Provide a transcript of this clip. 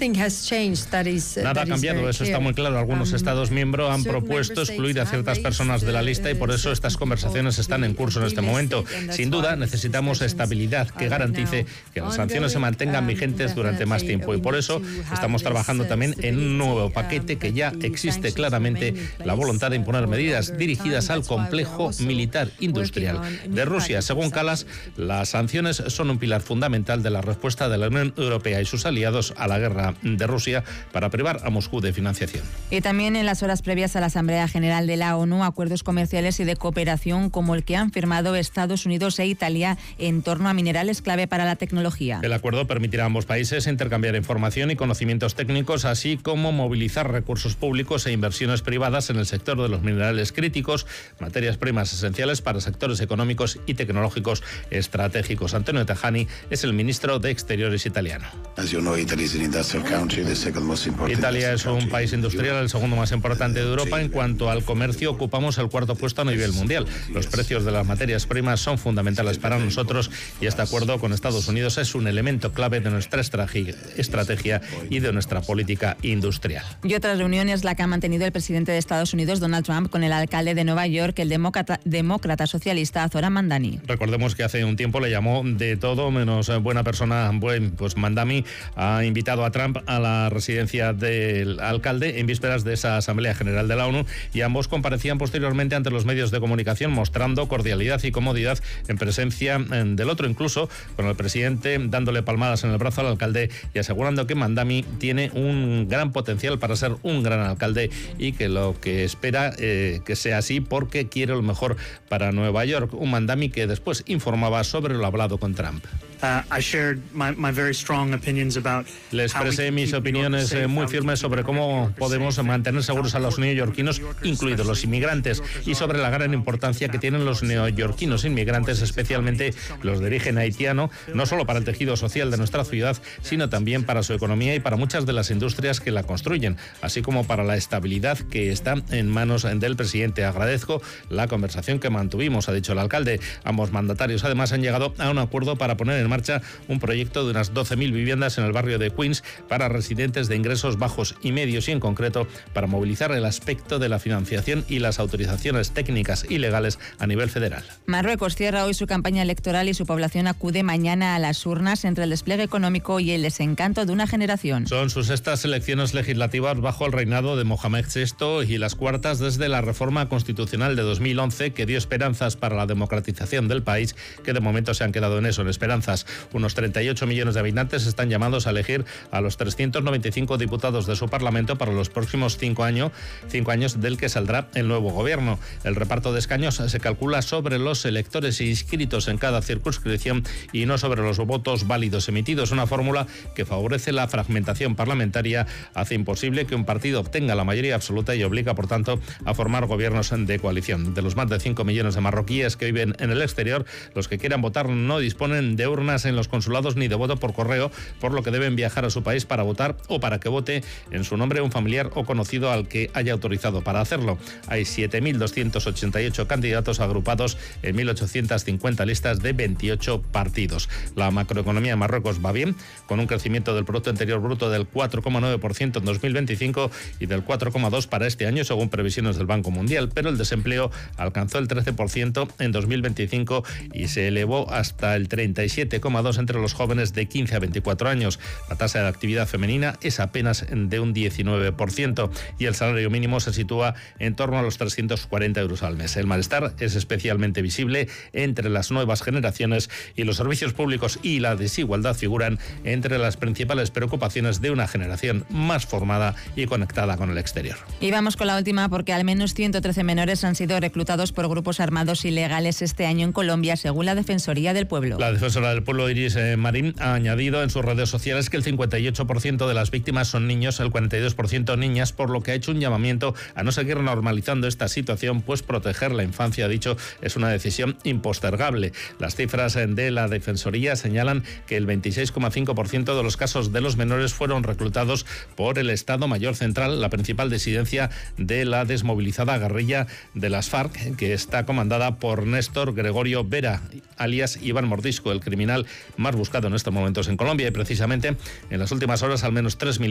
Nada ha cambiado, eso está muy claro. Algunos Estados miembros han propuesto excluir a ciertas personas de la lista y por eso estas conversaciones están en curso en este momento. Sin duda, necesitamos estabilidad que garantice que las sanciones se mantengan vigentes durante más tiempo y por eso estamos trabajando también en un nuevo paquete que ya existe claramente la voluntad de imponer medidas dirigidas al complejo militar industrial de Rusia. Según Kallas, las sanciones son un pilar fundamental de la respuesta de la Unión Europea y sus aliados a la guerra de Rusia para privar a Moscú de financiación. Y también en las horas previas a la Asamblea General de la ONU, acuerdos comerciales y de cooperación como el que han firmado Estados Unidos e Italia en torno a minerales clave para la tecnología. El acuerdo permitirá a ambos países intercambiar información y conocimientos técnicos, así como movilizar recursos públicos e inversiones privadas en el sector de los minerales críticos, materias primas esenciales para sectores económicos y tecnológicos estratégicos. Antonio Tajani es el ministro de Exteriores italiano. Italia es un país industrial, el segundo más importante de Europa. En cuanto al comercio, ocupamos el cuarto puesto a nivel mundial. Los precios de las materias primas son fundamentales para nosotros y este acuerdo con Estados Unidos es un elemento clave de nuestra estrategia y de nuestra política industrial. Y otra reunión es la que ha mantenido el presidente de Estados Unidos, Donald Trump, con el alcalde de Nueva York, el demócrata socialista Zoran Mandani. Recordemos que hace un tiempo le llamó de todo menos buena persona. Pues Mandani ha invitado a Trump a la residencia del alcalde en vísperas de esa Asamblea General de la ONU y ambos comparecían posteriormente ante los medios de comunicación mostrando cordialidad y comodidad en presencia del otro, incluso con el presidente dándole palmadas en el brazo al alcalde y asegurando que Mandani tiene un gran potencial para ser un gran alcalde y que lo que espera que sea así porque quiere lo mejor para Nueva York. Un Mandani que después informaba sobre lo hablado con Trump. Le expresé mis opiniones muy firmes sobre cómo podemos mantener seguros a los neoyorquinos, incluidos los inmigrantes, y sobre la gran importancia que tienen los neoyorquinos inmigrantes, especialmente los de origen haitiano, no solo para el tejido social de nuestra ciudad, sino también para su economía y para muchas de las industrias que la construyen, así como para la estabilidad que está en manos del presidente. Agradezco la conversación que mantuvimos, ha dicho el alcalde. Ambos mandatarios además han llegado a un acuerdo para poner en marcha un proyecto de unas 12.000 viviendas en el barrio de Queens para residentes de ingresos bajos y medios y en concreto para movilizar el aspecto de la financiación y las autorizaciones técnicas y legales a nivel federal. Marruecos cierra hoy su campaña electoral y su población acude mañana a las urnas entre el despliegue económico y el desencanto de una generación. Son sus sextas elecciones legislativas bajo el reinado de Mohamed VI y las cuartas desde la reforma constitucional de 2011 que dio esperanzas para la democratización del país, que de momento se han quedado en eso, en esperanzas. Unos 38 millones de habitantes están llamados a elegir a los 395 diputados de su Parlamento para los próximos 5 años del que saldrá el nuevo gobierno. El reparto de escaños se calcula sobre los electores inscritos en cada circunscripción y no sobre los votos válidos emitidos. Una fórmula que favorece la fragmentación parlamentaria, hace imposible que un partido obtenga la mayoría absoluta y obliga, por tanto, a formar gobiernos de coalición. De los más de 5 millones de marroquíes que viven en el exterior, los que quieran votar no disponen de urnas en los consulados ni de voto por correo, por lo que deben viajar a su país para votar o para que vote en su nombre un familiar o conocido al que haya autorizado para hacerlo. Hay 7.288 candidatos agrupados en 1.850 listas de 28 partidos. La macroeconomía de Marruecos va bien, con un crecimiento del Producto Interior Bruto del 4,9% en 2025 y del 4,2% para este año, según previsiones del Banco Mundial, pero el desempleo alcanzó el 13% en 2025 y se elevó hasta el 37,2% entre los jóvenes de 15 a 24 años. La tasa de actividad femenina es apenas de un 19% y el salario mínimo se sitúa en torno a los 340 euros al mes. El malestar es especialmente visible entre las nuevas generaciones y los servicios públicos y la desigualdad figuran entre las principales preocupaciones de una generación más formada y conectada con el exterior. Y vamos con la última porque al menos 113 menores han sido reclutados por grupos armados ilegales este año en Colombia, según la Defensoría del Pueblo. La defensora del pueblo, Iris Marín, ha añadido en sus redes sociales que el 58% de las víctimas son niños, el 42% niñas, por lo que ha hecho un llamamiento a no seguir normalizando esta situación, pues proteger la infancia, ha dicho, es una decisión impostergable. Las cifras de la Defensoría señalan que el 26,5% de los casos de los menores fueron reclutados por el Estado Mayor Central, la principal disidencia de la desmovilizada guerrilla de las FARC, que está comandada por Néstor Gregorio Vera, alias Iván Mordisco, el criminal más buscado en estos momentos en Colombia. Y precisamente en las últimas horas al menos 3